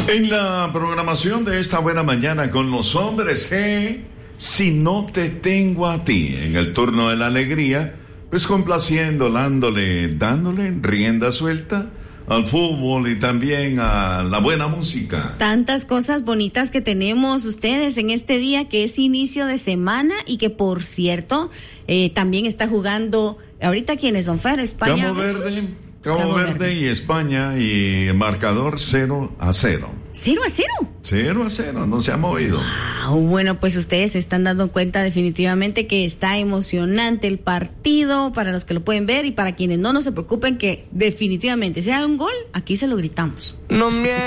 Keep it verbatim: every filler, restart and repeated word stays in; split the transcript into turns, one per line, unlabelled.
En la programación de esta buena mañana con los hombres G, si no te tengo a ti, en el turno de la alegría, pues complaciendo, dándole, dándole rienda suelta al fútbol y también a la buena música.
Tantas cosas bonitas que tenemos ustedes en este día que es inicio de semana y que, por cierto, eh, también está jugando ahorita quienes son Fer, España.
Cabo Verde, Cabo, Cabo Verde, Verde y España, y marcador cero a cero.
¿Cero a cero?
Cero a cero, no se ha movido.
Wow, bueno, pues ustedes se están dando cuenta definitivamente que está emocionante el partido, para los que lo pueden ver, y para quienes no, no se preocupen que definitivamente si hay un gol, aquí se lo gritamos.
No me